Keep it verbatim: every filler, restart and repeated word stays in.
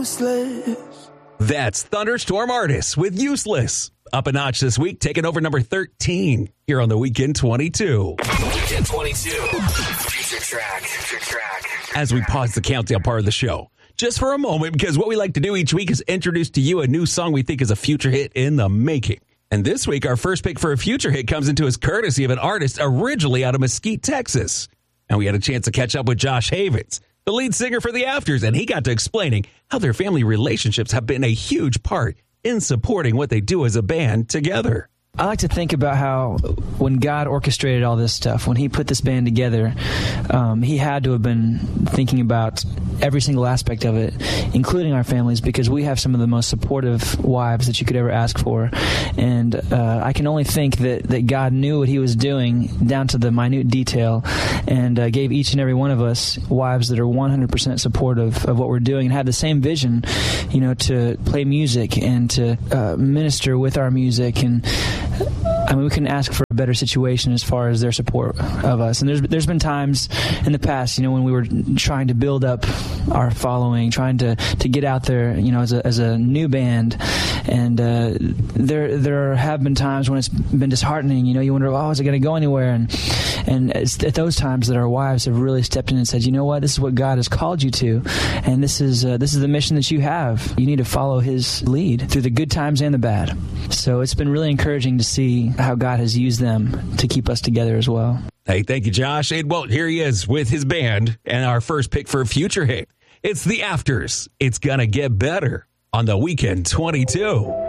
useless. That's Thunderstorm Artists with Useless. Up a notch this week, taking over number thirteen here on the Weekend twenty-two. Weekend twenty-two. Future track. Future track. As we pause the countdown part of the show, just for a moment, because what we like to do each week is introduce to you a new song we think is a future hit in the making. And this week, our first pick for a future hit comes into us courtesy of an artist originally out of Mesquite, Texas. And we had a chance to catch up with Josh Havens, the lead singer for The Afters, and he got to explaining how their family relationships have been a huge part in supporting what they do as a band together. I like to think about how when God orchestrated all this stuff, when he put this band together, um, he had to have been thinking about every single aspect of it, including our families, because we have some of the most supportive wives that you could ever ask for. And uh, I can only think that, that God knew what he was doing down to the minute detail and uh, gave each and every one of us wives that are one hundred percent supportive of what we're doing and have the same vision, you know, to play music and to uh, minister with our music. And I mean, we couldn't ask for a better situation as far as their support of us. And there's there's been times in the past, you know, when we were trying to build up our following, trying to, to get out there, you know, as a as a new band, and uh, there there have been times when it's been disheartening. You know, you wonder, oh, is it going to go anywhere? And and it's at those times that our wives have really stepped in and said, you know what, this is what God has called you to, and this is uh, this is the mission that you have. You need to follow His lead through the good times and the bad. So it's been really encouraging to see how God has used them to keep us together as well. Hey, thank you, Josh. And well, here he is with his band and our first pick for a future hit. It's The Afters. It's gonna get better on the Weekend twenty-two.